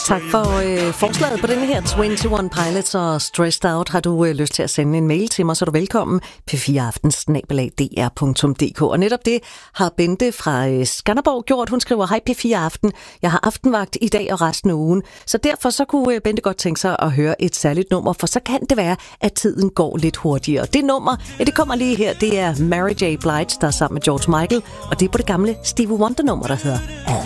Tak for forslaget på denne her 21 Pilots og Stressed Out. Har du lyst til at sende en mail til mig, så er du velkommen. p4aften@dr.dk. Og netop det har Bente fra Skanderborg gjort. Hun skriver: Hej P4 Aften. Jeg har aftenvagt i dag og resten af ugen. Så derfor så kunne Bente godt tænke sig at høre et særligt nummer, for så kan det være, at tiden går lidt hurtigere. Det nummer, det kommer lige her. Det er Mary J. Blige, der er sammen med George Michael. Og det er på det gamle Stevie Wonder nummer, der hedder